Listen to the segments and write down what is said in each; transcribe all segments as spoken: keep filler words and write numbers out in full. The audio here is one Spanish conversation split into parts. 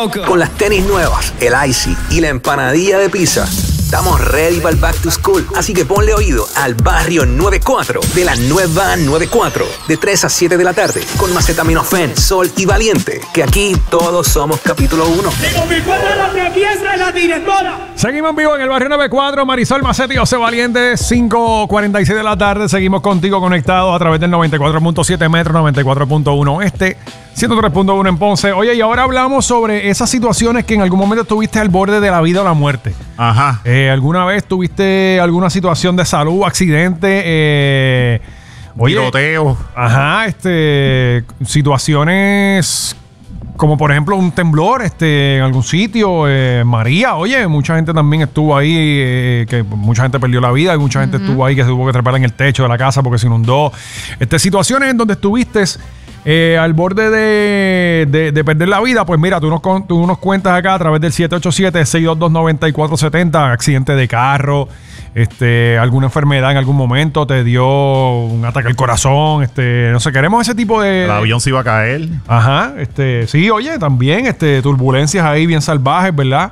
welcome. Con las tenis nuevas, el Icy y la empanadilla de pizza, estamos ready para el back to school. Así que ponle oído al Barrio noventa y cuatro de la nueva noventa y cuatro. De tres a siete de la tarde. Con Macetaminofen, Sol y Valiente. Que aquí todos somos capítulo uno. Seguimos en vivo en el Barrio noventa y cuatro. Marisol Macete y José Valiente. cinco cuarenta y seis de la tarde. Seguimos contigo conectados a través del noventa y cuatro punto siete Metro, noventa y cuatro punto uno Este, ciento tres punto uno en Ponce. Oye, y ahora hablamos sobre esas situaciones que en algún momento estuviste al borde de la vida o la muerte. Ajá. Eh, ¿Alguna vez tuviste alguna situación de salud, accidente? Eh, oye, tiroteo. Ajá, este, situaciones como por ejemplo un temblor este, en algún sitio. Eh, María, oye, mucha gente también estuvo ahí, eh, que mucha gente perdió la vida y mucha gente uh-huh. estuvo ahí que se tuvo que trepar en el techo de la casa porque se inundó. Este, situaciones en donde estuviste Eh, al borde de, de, de perder la vida. Pues mira, tú nos, tú nos cuentas acá a través del siete ocho siete, seis dos dos, nueve cuatro siete cero, accidente de carro, este, alguna enfermedad en algún momento, te dio un ataque al corazón, este, no sé, queremos ese tipo de... El avión se iba a caer. Ajá, este, sí, oye, también, este, turbulencias ahí bien salvajes, ¿verdad?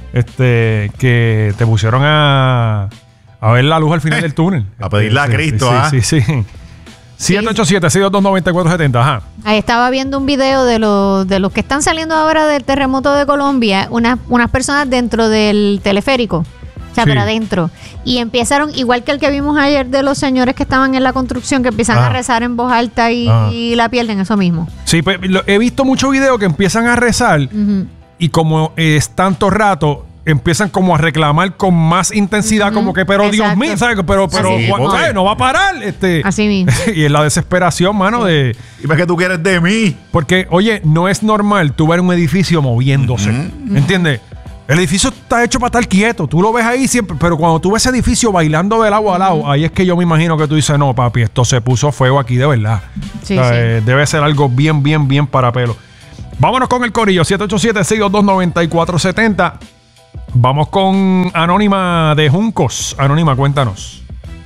Este, que te pusieron a, a ver la luz al final del túnel. A pedirle este, a Cristo, sí, ¿ah? sí, sí, sí. siete ocho siete, seis dos dos, nueve cuatro siete cero, ajá. Ahí estaba viendo un video de los de los que están saliendo ahora del terremoto de Colombia, unas, unas personas dentro del teleférico, o sea, sí. pero adentro. Y empezaron, igual que el que vimos ayer de los señores que estaban en la construcción, que empiezan ah. a rezar en voz alta y, y la pierden, eso mismo. Sí, pues lo, he visto muchos videos que empiezan a rezar uh-huh. y como es tanto rato, empiezan como a reclamar con más intensidad, uh-huh. como que, pero Exacto. Dios mío, ¿sabes? Pero, pero, ¿sabes? No va a parar. Este, Así mismo. Y es la desesperación, mano, sí. de... ¿Y para qué tú quieres de mí? Porque, oye, no es normal tú ver un edificio moviéndose, uh-huh. ¿entiendes? El edificio está hecho para estar quieto, tú lo ves ahí siempre, pero cuando tú ves ese edificio bailando de lado a lado, uh-huh. ahí es que yo me imagino que tú dices, no, papi, esto se puso fuego aquí de verdad. Sí, o sea, sí. eh, debe ser algo bien, bien, bien para pelo. Vámonos con el corillo, siete ocho siete, seis dos dos, nueve cuatro siete cero. Vamos con Anónima de Juncos. Anónima, cuéntanos.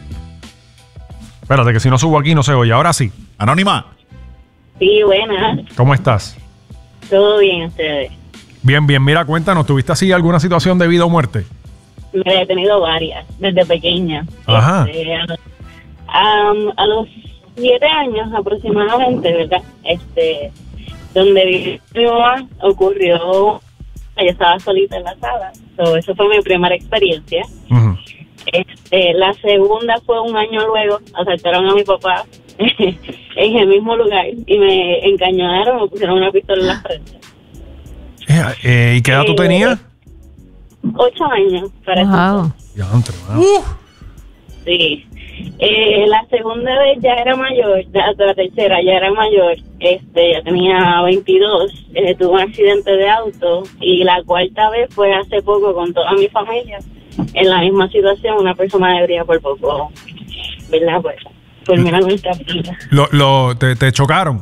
Espérate, que si no subo aquí no se oye. Ahora sí. Anónima. Sí, buenas. ¿Cómo estás? Todo bien, ustedes. Bien, bien. Mira, cuéntanos, ¿tuviste así alguna situación de vida o muerte? Me he tenido varias, desde pequeña. Ajá. Este, a, um, a los siete años aproximadamente, ¿verdad? Este, donde viví mi mamá, ocurrió... Yo estaba solita en la sala. So, eso fue mi primera experiencia. Uh-huh. Este, la segunda fue un año luego. Asaltaron a mi papá en el mismo lugar y me encañonaron, me pusieron una pistola en la frente. Eh, eh, ¿Y qué edad eh, tú tenías? Ocho años. Para wow. Ya, entre, wow. uh. Sí. Eh, la segunda vez ya era mayor, la, la tercera ya era mayor, este, ya tenía veintidós, eh, tuve un accidente de auto y la cuarta vez fue hace poco con toda mi familia, en la misma situación, una persona ebria por poco, ¿verdad? Pues, terminó nuestra vida. Lo, lo, te, ¿Te chocaron?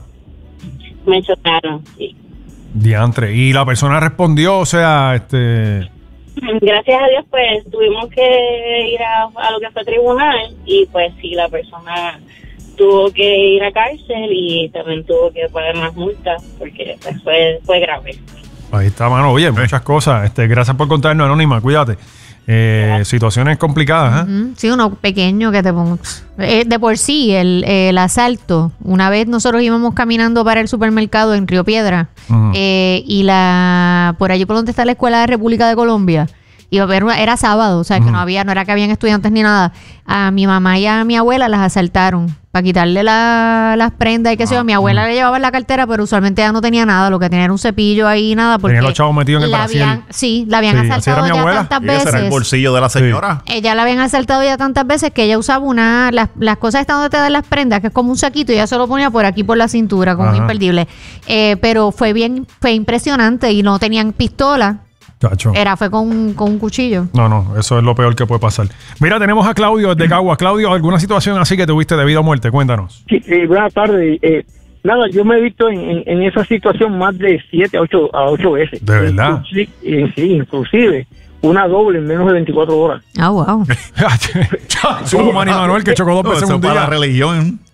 Me chocaron, sí. Diantre, y la persona respondió, o sea, este... Gracias a Dios, pues, tuvimos que ir a, a lo que fue tribunal y, pues, sí, la persona tuvo que ir a cárcel y también tuvo que pagar unas multas porque, pues, fue, fue grave. Ahí está, mano. Oye, muchas cosas. Este, gracias por contarnos, Anónima. Cuídate. Eh, situaciones complicadas, ¿eh? Uh-huh. Sí, uno pequeño que te pongo. Eh, de por sí, el, el asalto. Una vez nosotros íbamos caminando para el supermercado en Río Piedra uh-huh. eh, y la por allí por donde está la Escuela de República de Colombia. Iba a ver, era sábado, o sea, uh-huh. que no había, no era que habían estudiantes ni nada. A mi mamá y a mi abuela las asaltaron para quitarle la, las prendas y qué sé yo. Mi abuela uh-huh. le llevaba en la cartera, pero usualmente ella no tenía nada, lo que tenía era un cepillo ahí, nada, porque tenía los chavos metidos en el habían, sí, la habían sí, asaltado ya abuela. tantas veces. Ese era el bolsillo de la señora. Sí. Ella la habían asaltado ya tantas veces que ella usaba una, las, las cosas están donde te dan las prendas, que es como un saquito, y ella se lo ponía por aquí por la cintura, como un imperdible. Eh, pero fue bien, fue impresionante y no tenían pistola. Chacho. Era, fue con, con un cuchillo. No, no, eso es lo peor que puede pasar. Mira, tenemos a Claudio desde Caguas. Claudio, ¿alguna situación así que tuviste de vida o muerte? Cuéntanos. Sí, eh, buenas tardes. Eh, nada, yo me he visto en, en, en esa situación más de siete a ocho, a ocho veces. ¿De verdad? Sí, eh, sí, inclusive una doble en menos de veinticuatro horas. Ah, wow. Como Manny Manuel que chocó dos veces no, un día. Para la religión.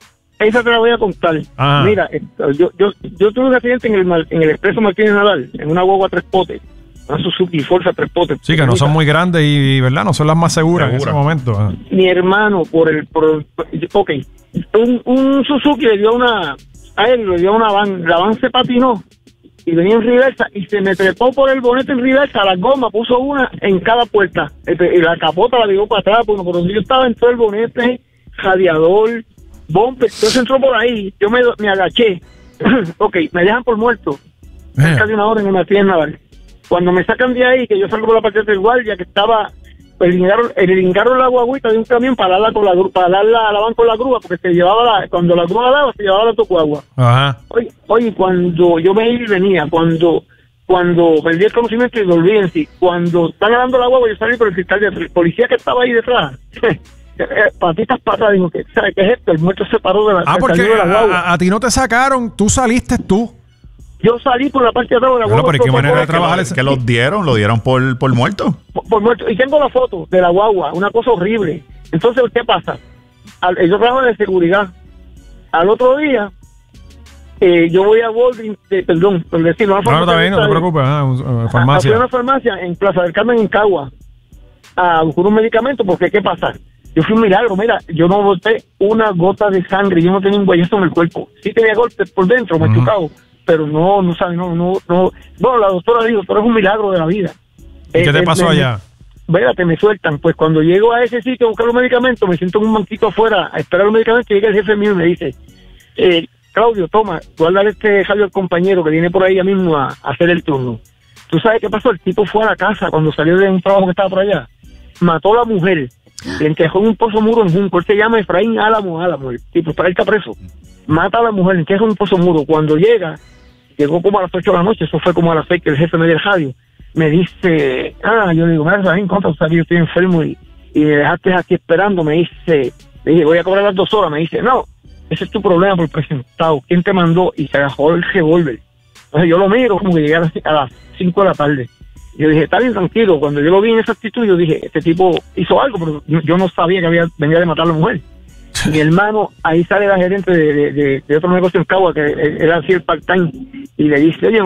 esa te la voy a contar. Ah. Mira, esto, yo, yo, yo tuve un accidente en el, Mar- en el Expreso Martínez Nadal, en una guagua tres potes, una Suzuki Forza tres potes. Sí, que no son muy grandes y, ¿verdad? No son las más seguras en ese Segura. momento. Ah. Mi hermano, por el, por, ok, un, un Suzuki le dio una, a él le dio una van, la van se patinó y venía en reversa y se me trepó por el bonete en reversa, la goma puso una en cada puerta, y la capota la dio para atrás, porque por donde yo estaba entró el bonete, radiador, bumper, entonces entró por ahí, yo me, me agaché, ok, me dejan por muerto, Eh. cerca de una hora en una tienda naval. Cuando me sacan de ahí, que yo salgo por la parte del guardia, que estaba, eliminaron, eliminaron la guaguita de un camión para darla con la grúa, para darla a la van con la grúa, porque se llevaba la, cuando la grúa daba, se llevaba la tocuagua. Ajá. Oye, oye, cuando yo me iba y venía, cuando cuando perdí el conocimiento y volví en sí, cuando están dando la guagua, yo salí por el cristal del policía que estaba ahí detrás. Patitas para atrás, digo, ¿qué, ¿sabe qué es esto? El muerto se paró de la, Ah, se porque salió de la guagua. a, a ti no te sacaron, tú saliste tú. Yo salí por la parte de atrás de la Bueno, guagua. pero ¿y qué por- manera de por- trabajar Que, ese- que los dieron, lo dieron por, por muerto. por, por muerto. Y tengo la foto de la guagua, una cosa horrible. Entonces, ¿qué pasa? Al, yo trabajo de seguridad. Al otro día, eh, yo voy a Walgreens, eh, perdón, por decirlo, una No, no, está bien, no te farmacia- preocupes. Ah, un- uh, a- a farmacia. fui a una farmacia en Plaza del Carmen, en Cagua, a buscar un medicamento, porque ¿qué pasa? Yo fui un milagro, mira, yo no boté una gota de sangre, yo no tenía un huellazo en el cuerpo. Sí tenía golpes por dentro, me Ujú. chocado, pero no, no sabe, no, no, no. Bueno, la doctora dijo, pero es un milagro de la vida. ¿Y Eh, qué te eh, pasó me- allá? Espérate, me sueltan. Pues cuando llego a ese sitio a buscar los medicamentos, me siento en un banquito afuera a esperar los medicamentos y llega el jefe mío y me dice, eh, Claudio, toma, guarda este radio al compañero que viene por ahí ya mismo a, a hacer el turno. ¿Tú sabes qué pasó? El tipo fue a la casa cuando salió de un trabajo que estaba por allá. Mató a la mujer, le encajó en un pozo muro en Junco. Él se llama Efraín Álamo Álamo, el tipo, para él está preso. Mata a la mujer, le encaja en un pozo muro. Cuando llega, llegó como a las ocho de la noche, eso fue como a las seis que el jefe me dio el radio. Me dice, ah, yo le digo, mira, Efraín, ¿cuánto sabes? Yo estoy enfermo y, y me dejaste aquí esperando. Me dice, le dije, voy a cobrar las dos horas. Me dice, no, ese es tu problema por presentado. ¿Quién te mandó? Y se agarró el revólver. Entonces yo lo miro como que llegué a las, a las cinco de la tarde. Yo dije, está bien, tranquilo. Cuando yo lo vi en esa actitud, yo dije, este tipo hizo algo, pero yo- yo no sabía que había venía de matar a la mujer. Mi hermano, ahí sale la gerente de, de, de, de otro negocio en Cagua, que era así el part-time, y le dice, oye,